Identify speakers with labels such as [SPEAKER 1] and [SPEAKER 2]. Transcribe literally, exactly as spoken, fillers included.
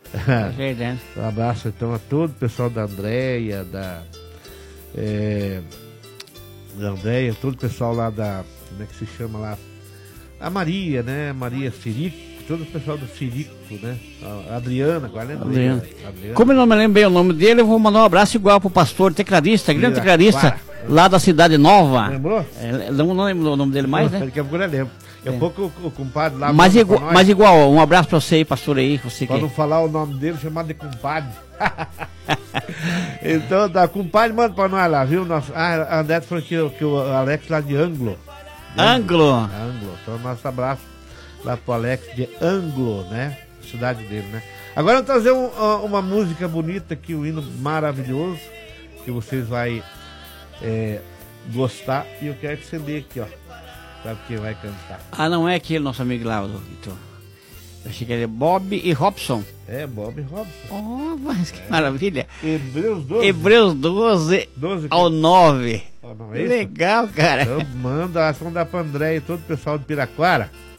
[SPEAKER 1] É verdade.
[SPEAKER 2] Um abraço então a todo o pessoal da Andréia, da, é, da Andréia, todo o pessoal lá da, como é que se chama lá? A Maria, né? Maria Firico, todo o pessoal do Firico, né? A Adriana, agora lembra?
[SPEAKER 1] Adriana.
[SPEAKER 2] Adriana.
[SPEAKER 1] Como eu não me lembro bem o nome dele, eu vou mandar um abraço igual pro pastor tecladista, grande tecladista, lá da Cidade Nova.
[SPEAKER 2] Lembrou?
[SPEAKER 1] É, não, não lembro o nome dele mais, né?
[SPEAKER 2] Daqui a pouco eu lembro. Daqui a
[SPEAKER 1] É.
[SPEAKER 2] pouco o, o compadre lá...
[SPEAKER 1] Mas igual, mas igual, um abraço pra você aí, pastor aí, você
[SPEAKER 2] Pra
[SPEAKER 1] que...
[SPEAKER 2] não falar o nome dele, chamado de compadre. Então, tá, compadre, manda pra nós lá, viu? Nosso, ah, a André falou que, que o Alex lá de Anglo.
[SPEAKER 1] Anglo.
[SPEAKER 2] Anglo. Então, nosso abraço lá pro Alex de Anglo, né? Cidade dele, né? Agora eu vou trazer um, uma música bonita aqui, um hino maravilhoso, que vocês vão é, gostar. E eu quero que você lê aqui, ó. Sabe quem vai cantar?
[SPEAKER 1] Ah, não é aquele nosso amigo lá, Vitor. Eu achei que era Bob e Robson.
[SPEAKER 2] É, Bob Robson.
[SPEAKER 1] Oh, mas que é. Maravilha.
[SPEAKER 2] Hebreus doze.
[SPEAKER 1] Hebreus doze,
[SPEAKER 2] doze
[SPEAKER 1] ao nove.
[SPEAKER 2] Oh, não é isso?
[SPEAKER 1] Legal, cara.
[SPEAKER 2] Então manda, vamos dar pra André e todo o pessoal de Piraquara.